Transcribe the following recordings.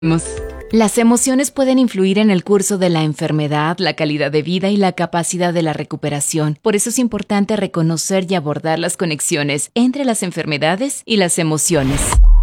Las emociones pueden influir en el curso de la enfermedad, la calidad de vida y la capacidad de la recuperación. Por eso es importante reconocer y abordar las conexiones entre las enfermedades y las emociones.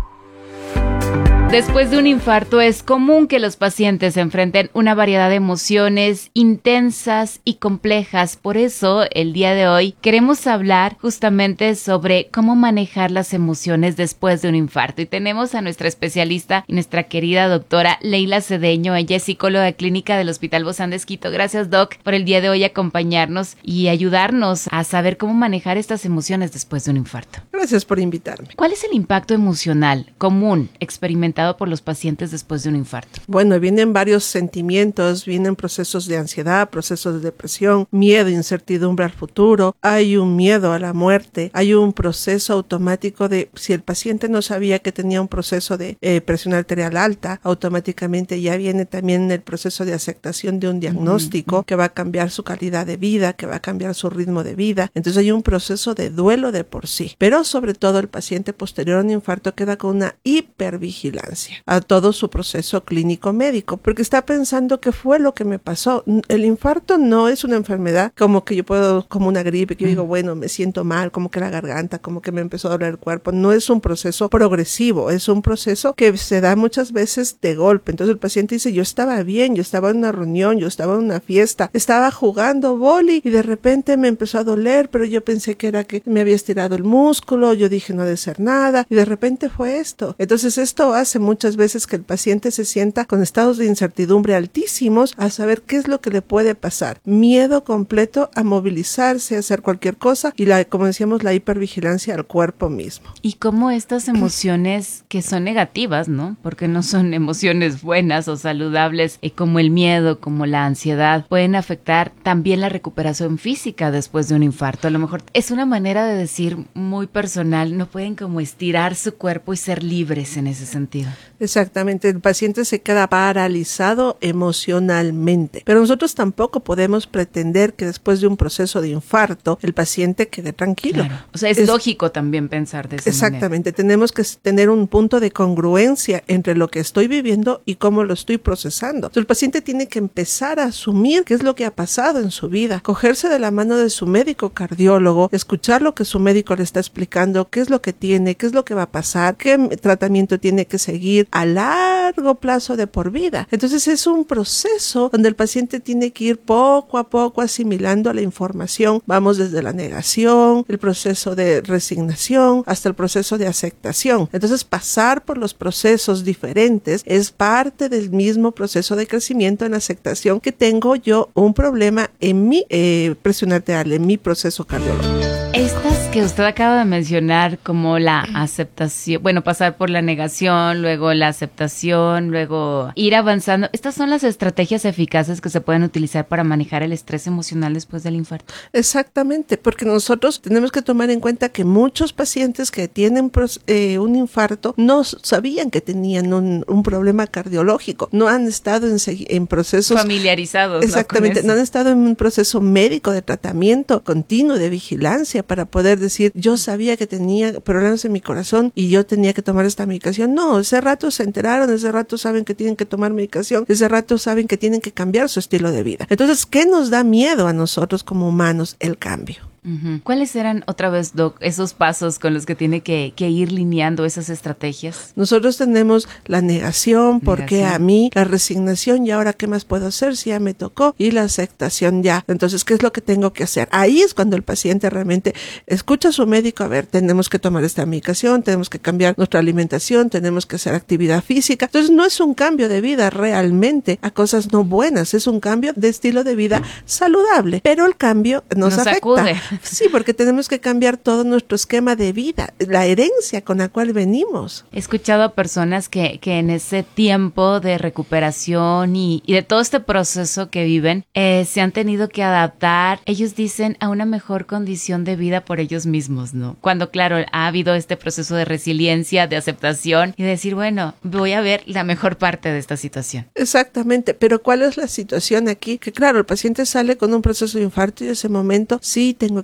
Después de un infarto es común que los pacientes enfrenten una variedad de emociones intensas y complejas. Por eso, el día de hoy queremos hablar justamente sobre cómo manejar las emociones después de un infarto. Y tenemos a nuestra especialista y nuestra querida doctora Leila Cedeño. Ella es psicóloga clínica del Hospital Bozán de Esquito. Gracias, Doc, por el día de hoy acompañarnos y ayudarnos a saber cómo manejar estas emociones después de un infarto. Gracias por invitarme. ¿Cuál es el impacto emocional común experimentado por los pacientes después de un infarto? Bueno, vienen varios sentimientos, vienen procesos de ansiedad, procesos de depresión, miedo, incertidumbre al futuro, hay un miedo a la muerte, hay un proceso automático de, si el paciente no sabía que tenía un proceso de presión arterial alta, automáticamente ya viene también el proceso de aceptación de un diagnóstico que va a cambiar su calidad de vida, que va a cambiar su ritmo de vida. Entonces hay un proceso de duelo de por sí, pero sobre todo el paciente posterior a un infarto queda con una hipervigilancia a todo su proceso clínico médico, porque está pensando qué fue lo que me pasó. El infarto no es una enfermedad como que yo puedo, como una gripe, que yo digo, bueno, me siento mal, como que la garganta, como que me empezó a doler el cuerpo. No es un proceso progresivo, es un proceso que se da muchas veces de golpe. Entonces el paciente dice, yo estaba bien, yo estaba en una reunión, yo estaba en una fiesta, estaba jugando vóley y de repente me empezó a doler, pero yo pensé que era que me había estirado el músculo, yo dije no ha de ser nada y de repente fue esto. Entonces esto hace muchas veces que el paciente se sienta con estados de incertidumbre altísimos a saber qué es lo que le puede pasar. Miedo completo a movilizarse, a hacer cualquier cosa y como decíamos, la hipervigilancia al cuerpo mismo. Y cómo estas emociones que son negativas, ¿no? Porque no son emociones buenas o saludables, como el miedo, como la ansiedad, pueden afectar también la recuperación física después de un infarto. A lo mejor es una manera de decir muy personal, no pueden como estirar su cuerpo y ser libres en ese sentido. Exactamente, el paciente se queda paralizado emocionalmente, pero nosotros tampoco podemos pretender que después de un proceso de infarto el paciente quede tranquilo. Claro. O sea, es lógico también pensar de esa Exactamente, manera. tenemos que tener un punto de congruencia entre lo que estoy viviendo y cómo lo estoy procesando. Entonces, el paciente tiene que empezar a asumir qué es lo que ha pasado en su vida, cogerse de la mano de su médico cardiólogo, escuchar lo que su médico le está explicando, qué es lo que tiene, qué es lo que va a pasar, qué tratamiento tiene que seguir a largo plazo de por vida. Entonces es un proceso donde el paciente tiene que ir poco a poco asimilando la información. Vamos desde la negación, el proceso de resignación, hasta el proceso de aceptación. Entonces pasar por los procesos diferentes es parte del mismo proceso de crecimiento en aceptación que tengo yo un problema en mi presión arterial, en mi proceso cardiológico. Estas que usted acaba de mencionar, como la aceptación, bueno, pasar por la negación, luego la aceptación, luego ir avanzando, estas son las estrategias eficaces que se pueden utilizar para manejar el estrés emocional después del infarto. Exactamente, porque nosotros tenemos que tomar en cuenta que muchos pacientes que tienen un infarto no sabían que tenían un problema cardiológico, no han estado en procesos familiarizados. Exactamente, no han estado en un proceso médico de tratamiento continuo, de vigilancia, para poder decir, yo sabía que tenía problemas en mi corazón y yo tenía que tomar esta medicación. No, ese rato se enteraron, ese rato saben que tienen que tomar medicación, ese rato saben que tienen que cambiar su estilo de vida. Entonces, ¿qué nos da miedo a nosotros como humanos? El cambio. Uh-huh. ¿Cuáles eran, otra vez, Doc, esos pasos con los que tiene que ir lineando esas estrategias? Nosotros tenemos la negación, porque a mí, la resignación, y ahora qué más puedo hacer si ya me tocó, y la aceptación ya. Entonces, ¿qué es lo que tengo que hacer? Ahí es cuando el paciente realmente escucha a su médico, a ver, tenemos que tomar esta medicación, tenemos que cambiar nuestra alimentación, tenemos que hacer actividad física. Entonces, no es un cambio de vida realmente a cosas no buenas, es un cambio de estilo de vida saludable, pero el cambio nos afecta. Sacude. Sí, porque tenemos que cambiar todo nuestro esquema de vida, la herencia con la cual venimos. He escuchado a personas que en ese tiempo de recuperación y de todo este proceso que viven, se han tenido que adaptar, ellos dicen, a una mejor condición de vida por ellos mismos, ¿no? Cuando, claro, ha habido este proceso de resiliencia, de aceptación y de decir, bueno, voy a ver la mejor parte de esta situación. Exactamente, pero ¿cuál es la situación aquí? Que claro, el paciente sale con un proceso de infarto y en ese momento sí tengo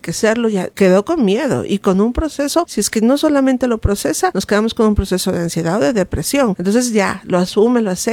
enriquecerlo, ya quedó con miedo y con un proceso, si es que no solamente lo procesa, nos quedamos con un proceso de ansiedad o de depresión. Entonces ya lo asume, lo acepta